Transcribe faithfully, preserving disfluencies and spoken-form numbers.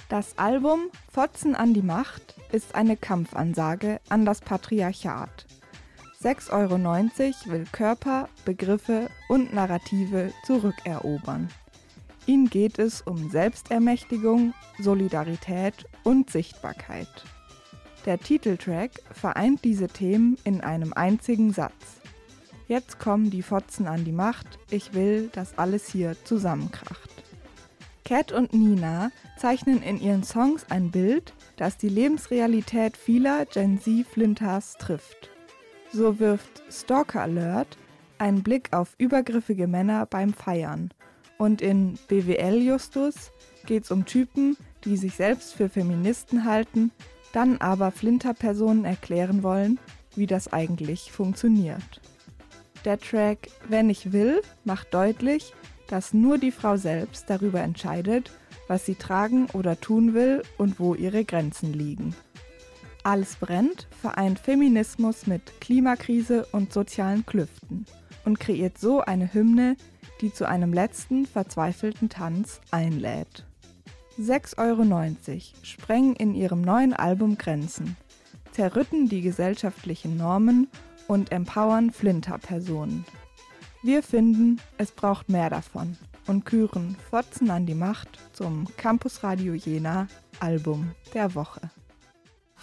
Das Album Fotzen an die Macht ist eine Kampfansage an das Patriarchat. sechs Euro neunzig will Körper, Begriffe und Narrative zurückerobern. Ihnen geht es um Selbstermächtigung, Solidarität und Sichtbarkeit. Der Titeltrack vereint diese Themen in einem einzigen Satz. Jetzt kommen die Fotzen an die Macht, ich will, dass alles hier zusammenkracht. Cat und Nina zeichnen in ihren Songs ein Bild, das die Lebensrealität vieler Gen Z-Flinters trifft. So wirft Stalker Alert einen Blick auf übergriffige Männer beim Feiern. Und in B W L Justus geht's um Typen, die sich selbst für Feministen halten, dann aber Flinter-Personen erklären wollen, wie das eigentlich funktioniert. Der Track Wenn ich will macht deutlich, dass nur die Frau selbst darüber entscheidet, was sie tragen oder tun will und wo ihre Grenzen liegen. Alles brennt vereint Feminismus mit Klimakrise und sozialen Klüften und kreiert so eine Hymne, die zu einem letzten verzweifelten Tanz einlädt. sechs Euro neunzig sprengen in ihrem neuen Album Grenzen, zerrütten die gesellschaftlichen Normen und empowern Flinter-Personen. Wir finden, es braucht mehr davon und küren Fotzen an die Macht zum Campus Radio Jena Album der Woche.